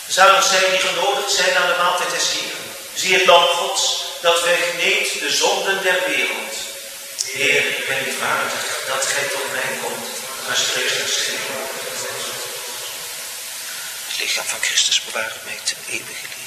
Zalig zij die genodigd zijn aan de maaltijd des Heeren. Zie het lam Gods, dat wegneemt de zonden der wereld. Heer, ik ben niet waardig dat gij tot mij komt, maar spreek slechts geen woord. Het lichaam van Christus bewaart mij ten eeuwige leven.